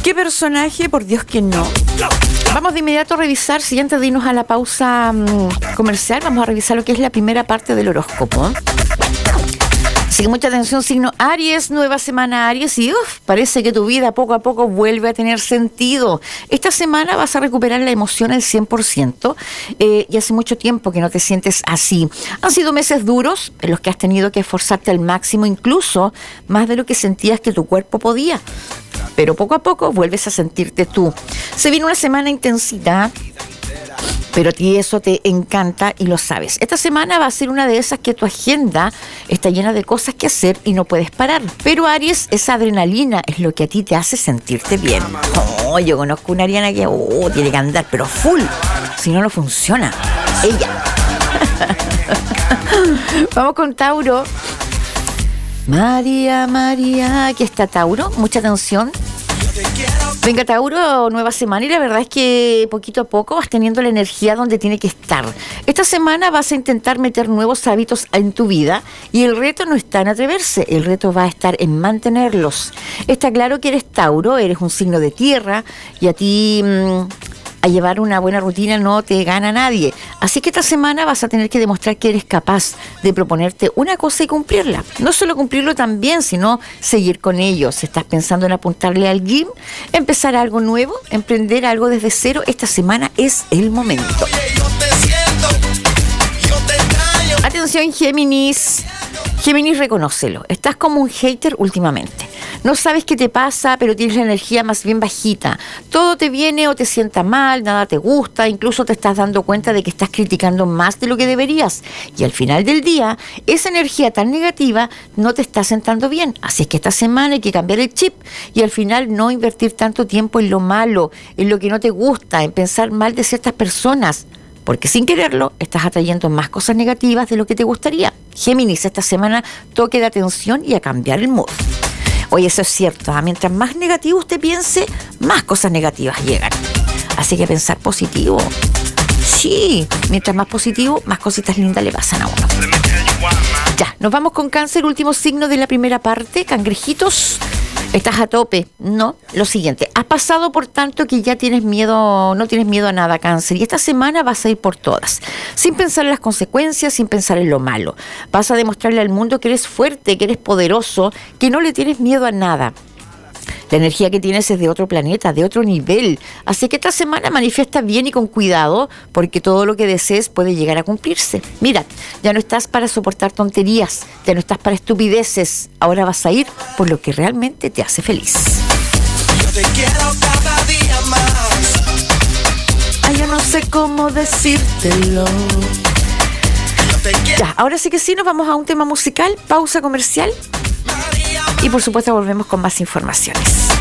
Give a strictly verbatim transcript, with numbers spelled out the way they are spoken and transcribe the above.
¿Qué personaje? Por Dios que no. Vamos de inmediato a revisar, si antes de irnos a la pausa mmm, comercial, vamos a revisar lo que es la primera parte del horóscopo. Así que mucha atención, signo Aries, nueva semana Aries, y uf, parece que tu vida poco a poco vuelve a tener sentido. Esta semana vas a recuperar la emoción al cien por ciento eh, y hace mucho tiempo que no te sientes así. Han sido meses duros en los que has tenido que esforzarte al máximo, incluso más de lo que sentías que tu cuerpo podía. Pero poco a poco vuelves a sentirte tú. Se viene una semana intensita, pero a ti eso te encanta y lo sabes. Esta semana va a ser una de esas que tu agenda está llena de cosas que hacer y no puedes parar. Pero Aries, esa adrenalina es lo que a ti te hace sentirte bien. Oh, yo conozco una ariana que oh, tiene que andar, pero full. Si no, no funciona. Ella. Vamos con Tauro. María, María, aquí está Tauro. Mucha atención. Venga, Tauro, nueva semana, y la verdad es que poquito a poco vas teniendo la energía donde tiene que estar. Esta semana vas a intentar meter nuevos hábitos en tu vida y el reto no está en atreverse, el reto va a estar en mantenerlos. Está claro que eres Tauro, eres un signo de tierra y a ti mmm, a llevar una buena rutina no te gana nadie. Así que esta semana vas a tener que demostrar que eres capaz de proponerte una cosa y cumplirla. No solo cumplirlo también, sino seguir con ello. Si estás pensando en apuntarle al gym, empezar algo nuevo, emprender algo desde cero, esta semana es el momento. Atención, Géminis. Géminis, reconócelo. Estás como un hater últimamente. No sabes qué te pasa, pero tienes la energía más bien bajita. Todo te viene o te sienta mal, nada te gusta, incluso te estás dando cuenta de que estás criticando más de lo que deberías. Y al final del día, esa energía tan negativa no te está sentando bien. Así es que esta semana hay que cambiar el chip y al final no invertir tanto tiempo en lo malo, en lo que no te gusta, en pensar mal de ciertas personas. Porque sin quererlo, estás atrayendo más cosas negativas de lo que te gustaría. Géminis, esta semana toque de atención y a cambiar el mood. Oye, eso es cierto, ¿eh? Mientras más negativo usted piense, más cosas negativas llegan. Así que pensar positivo. Sí, mientras más positivo, más cositas lindas le pasan a uno. Ya, nos vamos con Cáncer, último signo de la primera parte. Cangrejitos, estás a tope. No, lo siguiente, has pasado por tanto que ya tienes miedo, no tienes miedo a nada, Cáncer, y esta semana vas a ir por todas, sin pensar en las consecuencias, sin pensar en lo malo. Vas a demostrarle al mundo que eres fuerte, que eres poderoso, que no le tienes miedo a nada. La energía que tienes es de otro planeta, de otro nivel. Así que esta semana manifiesta bien y con cuidado, porque todo lo que desees puede llegar a cumplirse. Mira, ya no estás para soportar tonterías, ya no estás para estupideces. Ahora vas a ir por lo que realmente te hace feliz. Yo te quiero cada día más. Ay, yo no sé cómo decírtelo. Ya, ahora sí que sí, nos vamos a un tema musical, pausa comercial. Y por supuesto volvemos con más informaciones.